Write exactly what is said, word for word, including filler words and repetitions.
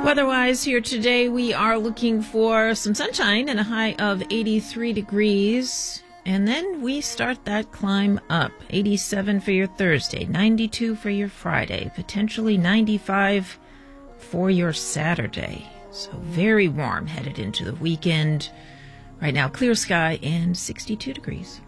Weather-wise here today, we are looking for some sunshine and a high of eighty-three degrees. And then we start that climb up. eighty-seven for your Thursday, ninety-two for your Friday, potentially ninety-five for your Saturday. So very warm headed into the weekend. Right now, clear sky and sixty-two degrees.